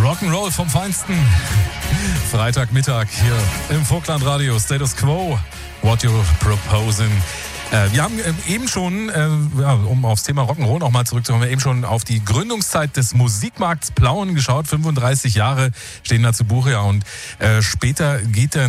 Rock'n'Roll vom Feinsten. Freitagmittag hier im Vogtland-Radio. Status Quo, what you proposing. Wir haben eben schon, um aufs Thema Rock'n'Roll noch mal zurückzukommen, wir haben eben schon auf die Gründungszeit des Musikmarkts Plauen geschaut. 35 Jahre stehen da zu Buche, ja. Und später geht der